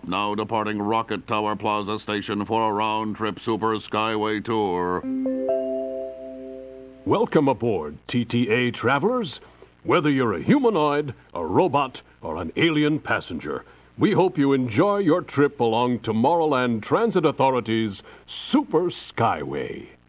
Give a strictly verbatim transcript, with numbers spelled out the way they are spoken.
now departing Rocket Tower Plaza Station for a round-trip Super Skyway tour. Welcome aboard, T T A travelers. Whether you're a humanoid, a robot, or an alien passenger, we hope you enjoy your trip along Tomorrowland Transit Authority's Super Skyway.